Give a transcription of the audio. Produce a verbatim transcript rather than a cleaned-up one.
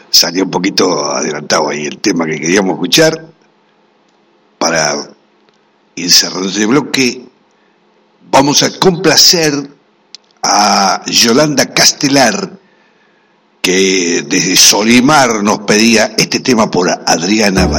salió un poquito adelantado ahí el tema que queríamos escuchar. Para ir cerrando este bloque, vamos a complacer a Yolanda Castelar, que desde Solimar nos pedía este tema por Adriana Valencia.